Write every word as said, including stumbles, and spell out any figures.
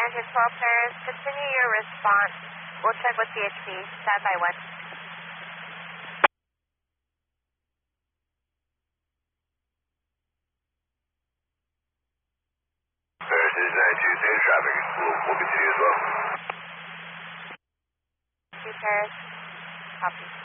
Engine twelve Paris, continue your response. We'll check with C H P. Stand by one. Paris is nine two zero traffic. We'll, we'll continue as well. two Paris. Copy.